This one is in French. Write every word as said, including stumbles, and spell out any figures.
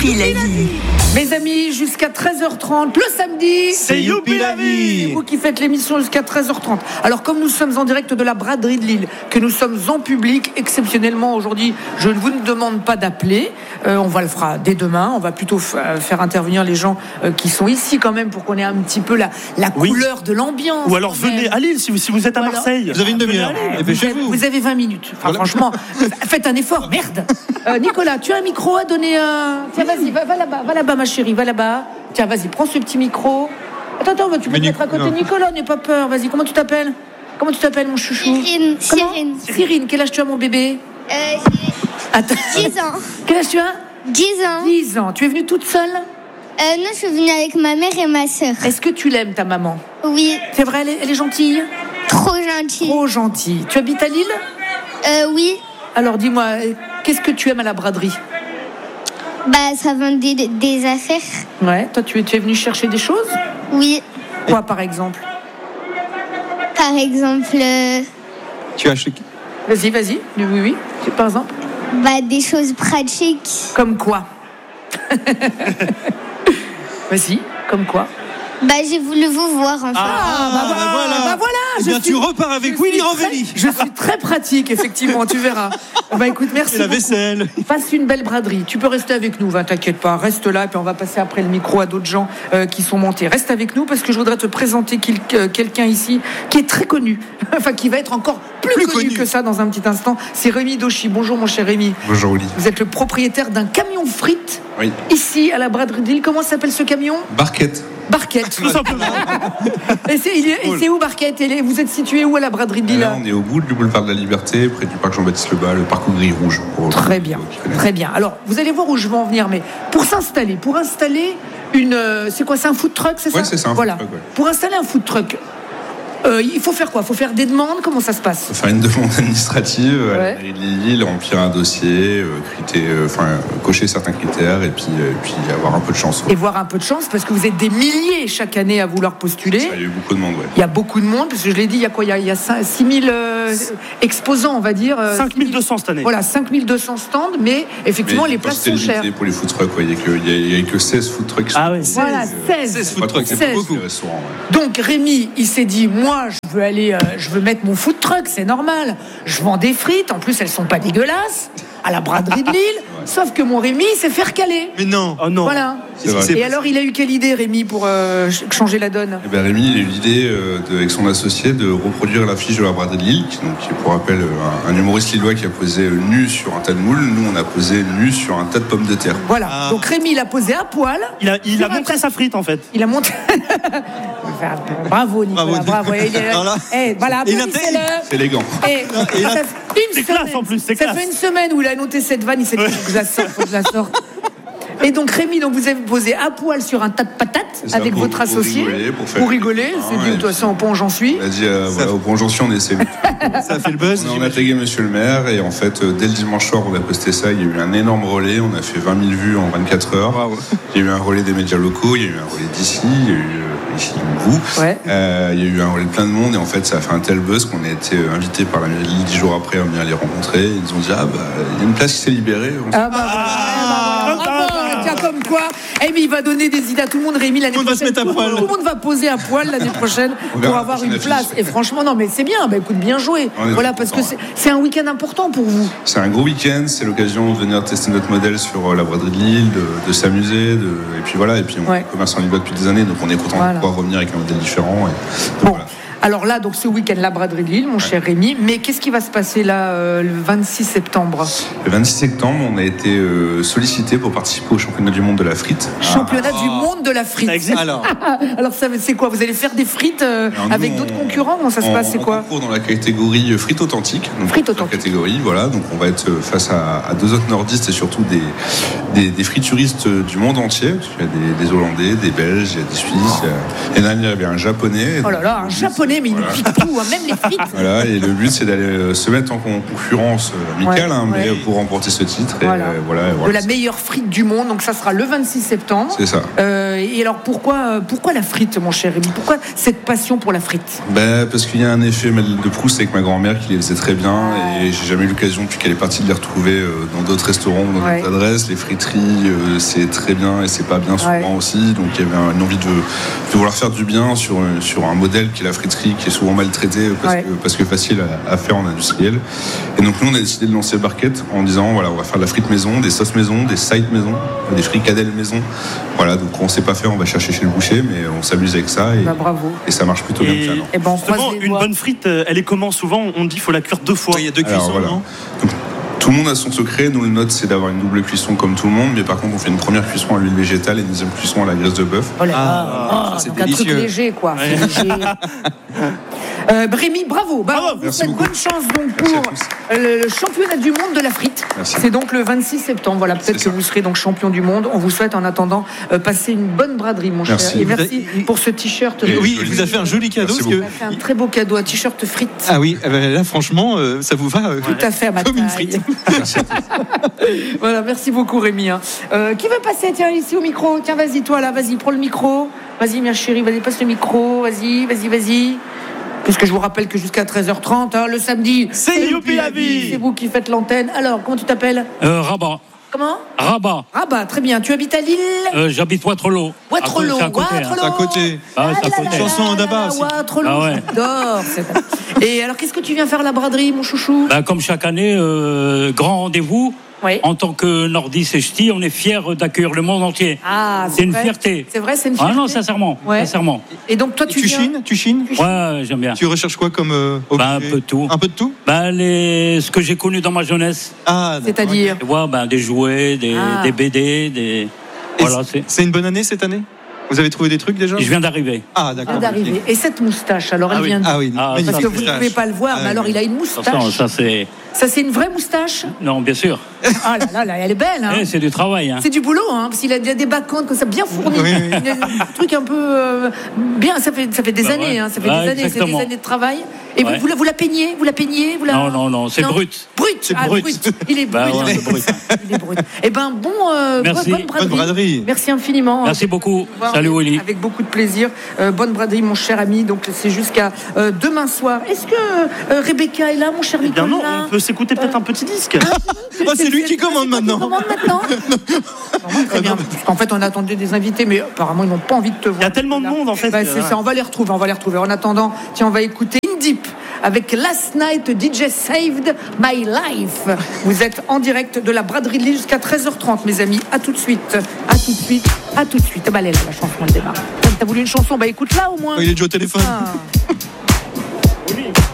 Youpi la vie. Mes amis, jusqu'à treize heures trente, le samedi, c'est Youpi la vie. C'est vous qui faites l'émission jusqu'à treize heures trente. Alors, comme nous sommes en direct de la braderie de Lille, que nous sommes en public, exceptionnellement aujourd'hui, je ne vous demande pas d'appeler. Euh, on va le fera dès demain. On va plutôt f- faire intervenir les gens euh, qui sont ici quand même pour qu'on ait un petit peu la, la oui. couleur de l'ambiance. Ou alors venez à Lille si vous, si vous êtes à voilà. Marseille. Vous avez une demi-heure. Euh, vous, avez, vous avez vingt minutes. Enfin, voilà. Franchement, faites un effort. Merde. Euh, Nicolas, tu as un micro à donner un. Tiens, vas-y, va, va là-bas, va là-bas, ma chérie, va là-bas. Tiens, vas-y, prends ce petit micro. Attends, attends, tu peux te mettre à côté de Nicolas, n'aie pas peur. Vas-y, comment tu t'appelles ? Comment tu t'appelles, mon chouchou ? Cyrine. Comment ? Cyrine. Cyrine, quel âge tu as, mon bébé ? Euh, Attends. dix ans. Quel âge tu as ? dix ans. dix ans. Tu es venue toute seule ? Euh, non, je suis venue avec ma mère et ma sœur. Est-ce que tu l'aimes, ta maman ? Oui. C'est vrai, elle est, elle est gentille ? Trop gentille. Trop gentille. Tu habites à Lille ? Euh, oui. Alors, dis-moi, qu'est-ce que tu aimes à la braderie ? Bah, ça vend des, des affaires. Ouais, toi, tu es, tu es venu chercher des choses ? Oui. Quoi, par exemple ? Par exemple, euh, Tu as acheté. Vas-y, vas-y. Oui, oui. Par exemple ? bah, des choses pratiques. Comme quoi ? Vas-y, comme quoi ? Bah, j'ai voulu vous voir en fait. Ah, bah, bah, voilà, bah voilà. Eh bien, tu repars avec Willy Rovelli. Je suis très pratique, effectivement, tu verras. Bah écoute, merci. Et la beaucoup. vaisselle. Passe une belle braderie. Tu peux rester avec nous, va, t'inquiète pas. Reste là, puis on va passer après le micro à d'autres gens euh, qui sont montés. Reste avec nous parce que je voudrais te présenter quel- euh, quelqu'un ici qui est très connu. Enfin, qui va être encore plus, Plus connu, connu que ça dans un petit instant. C'est Rémi Dauchy. Bonjour, mon cher Rémi. Bonjour Willy. Vous êtes le propriétaire d'un camion frites. Oui. Ici, à la braderie de Lille. Comment s'appelle ce camion ? Barquette. Barquette. Tout simplement. Et c'est, il est- et c'est où Barquette ? Et vous êtes situé où à la braderie de Lille ? Là, on est au bout du boulevard de la Liberté, près du parc Jean-Baptiste Lebas, le parc aux grilles rouges. Pour Très bien, très bien. Alors, vous allez voir où je veux en venir, mais pour s'installer, pour installer une, euh, c'est quoi, c'est un food truck, c'est ça ? Ouais, c'est ça, un food voilà. truck, ouais. Pour installer un food truck, euh, il faut faire quoi ? Il faut faire des demandes. Comment ça se passe ? Faire une demande administrative à Ouais. la mairie de Lille, remplir un dossier, euh, critère, euh, enfin, cocher certains critères et puis, euh, puis avoir un peu de chance. Ouais. Et voir un peu de chance, parce que vous êtes des milliers chaque année à vouloir postuler. Ça, il y a eu beaucoup de monde, ouais. Il y a beaucoup de monde, parce que je l'ai dit, il y a quoi ? Il y a, il y a six mille euh, exposants, on va dire. euh, cinq mille deux cents cette année. Voilà, cinq mille deux cents stands, mais effectivement, Mais les une places quantité sont chères. limitée pour les food trucks, ouais. Il n'y a, que- il y a- il y a que seize food trucks. Ah ouais. Voilà, seize. seize Food trucks, c'est pas seize. beaucoup. Les restaurants, ouais. Donc Rémi, il s'est dit, moi, je veux aller, euh, je veux mettre mon food truck, c'est normal. Je vends des frites, en plus elles sont pas dégueulasses, à la braderie de Lille. Sauf que mon Rémi, il s'est faire caler. Mais non. Oh non. Voilà. C'est vrai. Et alors, il a eu quelle idée, Rémi, pour euh, ch- changer la donne ? Eh ben, Rémi, il a eu l'idée, euh, de- avec son associé, de reproduire l'affiche de la braderie de Lille, qui, donc, qui est, pour rappel, euh, un, un humoriste lillois qui a posé euh, nu sur un tas de moules. Nous, on a posé nu sur un tas de pommes de terre. Voilà. Ah. Donc Rémi, il a posé à poil. Il a, il Sur a un montré tas- sa frite en fait. Il a monté. Bravo, Nicolas. Bravo. Bravo. Et il est- Voilà. Eh, voilà, Et il a- applaudissez-le. C'est élégant. Et ça fait une C'est classe, semaine- en plus, c'est Ça classe. fait une semaine où il a noté cette vanne, il s'est dit faut que je la sorte, faut que je la sorte. Et donc Rémi, donc vous avez posé à poil sur un tas de patates C'est ça, avec pour- votre pour associé. rigoler, pour faire Pour le rigoler, copain, c'est dit et de toute façon au pont j'en suis. On a dit, euh, voilà, au Pont Jonction, on essaie. Ça a fait le buzz. On a tagué monsieur le maire et en fait, euh, dès le dimanche soir, on a posté ça. Il y a eu un énorme relais. On a fait vingt mille vues en vingt-quatre heures. Bravo. Il y a eu un relais des médias locaux. Il y a eu un relais d'ici. Il y a eu euh, ici vous. Ouais. Euh, il y a eu un relais de plein de monde et en fait, ça a fait un tel buzz qu'on a été euh, invité par la mairie de Lille dix jours après à venir les rencontrer. Ils nous ont dit ah bah il y a une place qui s'est libérée. On s'est- Ah bah, voilà. Bravo, tiens, comme quoi. Eh mais il va donner des idées à tout le monde, Rémi, l'année Tout le monde va se prochaine. mettre à Tout le monde- poil. Tout le monde va poser à poil l'année prochaine On pour verra avoir la une prochaine place. affiche. Et franchement, non, mais c'est bien. Bah écoute, bien joué. On est Voilà, très parce que contents, c'est, c'est un week-end important pour vous. C'est un gros week-end. C'est l'occasion de venir tester notre modèle sur euh, la braderie de Lille, de, de s'amuser, de, et puis voilà. Et puis on Ouais. commerce en Lillois depuis des années, donc on est content Voilà. de pouvoir revenir avec un modèle différent. Et, donc Bon. voilà. Alors là, donc ce week-end, la braderie de Lille, mon cher Rémi. Mais qu'est-ce qui va se passer là euh, le vingt-six septembre ? Le vingt-six septembre, on a été euh, sollicité pour participer au championnat du monde de la frite. Championnat du monde de la frite. Ça existe. Alors, Alors ça, c'est quoi ? Vous allez faire des frites euh, Alors, nous, avec on- d'autres concurrents ? Comment ça se on- passe ? C'est on quoi ? concourt dans la catégorie euh, frites authentiques. Donc, Frites la authentiques. catégorie, voilà. Donc on va être euh, face à, à deux autres nordistes et surtout des, des, des frituristes euh, du monde entier. Parce qu'il y a des, des Hollandais, des Belges, il y a des Suisses. il y a- L'année dernière, il y avait un Japonais. Oh là là, un japonais, mais il Voilà. nous pique tout, hein, même les frites. Voilà, et le but c'est d'aller euh, se mettre en con- concurrence euh, amicale, Ouais, hein, mais ouais. pour remporter ce titre. Et, Voilà. euh, voilà, et De voilà. la meilleure frite du monde, donc ça sera le vingt-six septembre. C'est ça. Euh, et alors pourquoi, euh, pourquoi la frite, mon cher Rémi ? Pourquoi cette passion pour la frite ? Ben, parce qu'il y a un effet Madeleine de Proust avec ma grand-mère qui les faisait très bien et j'ai jamais eu l'occasion depuis qu'elle est partie de les retrouver euh, dans d'autres restaurants ou dans Ouais. d'autres adresses. Les frites friterie, euh, c'est très bien et c'est pas bien souvent Ouais. aussi. Donc il y avait une envie de, de vouloir faire du bien sur, sur un modèle qui est la friterie, qui est souvent maltraité parce, Ouais. que, parce que facile à, à faire en industriel. Et donc nous, on a décidé de lancer Barquette en disant, voilà, on va faire de la frite maison, des sauces maison, des sides maison, des fricadelles maison. Voilà, donc on sait pas faire, on va chercher chez le boucher, mais on s'amuse avec ça et, Bah, bravo. et ça marche plutôt bien Et, finalement. Eh ben, on croise justement, les une doigts. bonne frite, euh, elle est comment? Souvent, on dit qu'il faut la cuire deux fois. Il y a deux Alors, cuissons, voilà. non? Donc, tout le monde a son secret. Nous, le nôtre, c'est d'avoir une double cuisson comme tout le monde. Mais par contre, on fait une première cuisson à l'huile végétale et une deuxième cuisson à la graisse de bœuf. Oh là là. Ah, Ah, c'est donc un truc délicieux. léger, quoi. C'est léger. Euh, Rémi, bravo. Bah, Bravo, on vous merci souhaite beaucoup. bonne chance donc Merci à pour tous. euh, le championnat du monde de la frite. Merci. C'est donc le vingt-six septembre. Voilà, peut-être C'est que ça. vous serez donc champion du monde. On vous souhaite en attendant euh, passer une bonne braderie, mon Merci. cher. Et merci Vous pour ce t-shirt. Et Oui, joli. il vous a fait un joli cadeau. Merci Parce que... Il a fait un très beau cadeau, un t-shirt frite. Ah oui, eh ben là, franchement, euh, ça vous va euh, Tout à fait à ma comme une taille. frite. Voilà, merci beaucoup Rémi. hein. Euh, qui veut passer, tiens, ici au micro? Tiens, vas-y, toi là, vas-y, prends le micro. Vas-y, ma chérie, vas-y, passe le micro. Vas-y, vas-y, vas-y. Puisque je vous rappelle que jusqu'à treize heures trente, hein, le samedi, C'est Youpi la vie. c'est vous qui faites l'antenne. Alors, comment tu t'appelles? Euh, Rabat. Comment? Rabat. Ah bah, très bien. Tu habites à Lille? Euh, J'habite Waterloo. Waterloo. C'est à côté. hein. Waterloo. C'est à côté. Ah, c'est à là côté. là Chanson là d'Abba là, aussi. Waterloo, Ah ouais. j'adore cette- Et alors, qu'est-ce que tu viens faire à la braderie, mon chouchou? Ben, comme chaque année, euh, grand rendez-vous. Oui. En tant que nordiste et ch'ti, on est fiers d'accueillir le monde entier. Ah, c'est une vrai. fierté. C'est vrai, c'est une Ah fierté. non, sincèrement. Ouais. sincèrement. Et donc, toi, tu, Tu viens... chines Tu chines Ouais, j'aime bien. Tu recherches quoi comme euh, Ben, objet un peu de tout. Un peu de tout Ben, les... Ce que j'ai connu dans ma jeunesse. Ah, d'accord. C'est-à-dire? Tu vois, ben, des jouets, des, Ah. des B D, des. Et Voilà, c'est- c'est. c'est une bonne année cette année? Vous avez trouvé des trucs déjà? Je viens d'arriver. Ah, d'accord. vient d'arriver. Et cette moustache, alors elle Ah oui. vient de... Ah oui, Ah, magnifique Parce que vous ne moustache. pouvez pas le voir, Ah mais alors oui. il a une Attention, moustache. ça c'est. Ça, c'est une vraie moustache? Non, bien sûr. Ah là là, là, elle est belle. Hein. Eh, c'est du travail. Hein. C'est du boulot, hein, parce qu'il a des backcounts comme ça, bien fournis. Oui, oui. Il a Un truc un peu euh, bien. Ça fait, ça fait des Bah années, ouais. hein, ça fait Ah, des années, c'est des exactement. années de travail. Et vous, Ouais. vous, la, vous la peignez, vous la peignez, vous la... Non, non, non, c'est brut. Brut, C'est ah, brut. Il est brut. Bah ouais, hein, c'est brut. Il est brut. Eh ben bon, euh, Merci. bonne braderie. Bonne braderie. Merci infiniment. Merci beaucoup. Voir Salut avec- Willy. Avec beaucoup de plaisir. Euh, bonne braderie, mon cher ami. Donc c'est jusqu'à euh, demain soir. Est-ce que euh, Rebecca est là, mon cher Eh bien Nicolas? non, on peut s'écouter peut-être un petit disque. Ah, c'est lui qui commande maintenant. Qui commande maintenant Vraiment, très bien. Parce qu'en fait, on attendait des invités, mais apparemment, ils n'ont pas envie de te voir. Il y a tellement de monde en fait. Bah, c'est ça, on va les retrouver, on va les retrouver. En attendant, tiens, on va écouter In Deep avec Last Night D J Saved My Life. Vous êtes en direct de la braderie de Lille jusqu'à treize heures trente, mes amis. À tout de suite, à tout de suite, à tout de suite. Bah, elle est là, la chanson, elle démarre. T'as voulu une chanson? Bah, écoute-la au moins. Il est déjà au téléphone. Ah.